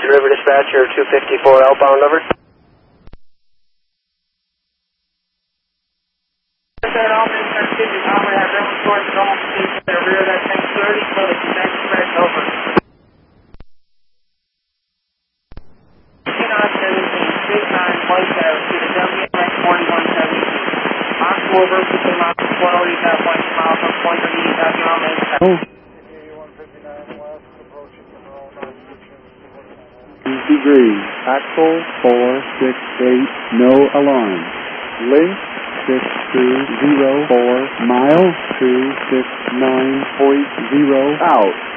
Hudson River Dispatcher 254 outbound, over. Degree. Axle 468, no alarm. Link 6204, mile 269.0 out.